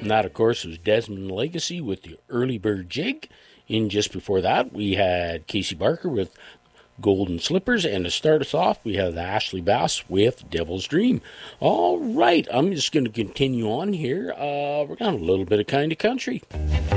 And that, of course, was Desmond Legacy with the Early Bird Jig. And just before that, we had Casey Barker with Golden Slippers. And to start us off, we have the Ashley Bass with Devil's Dream. All right, I'm just going to continue on here. We're going to have a little bit of Kind of Country.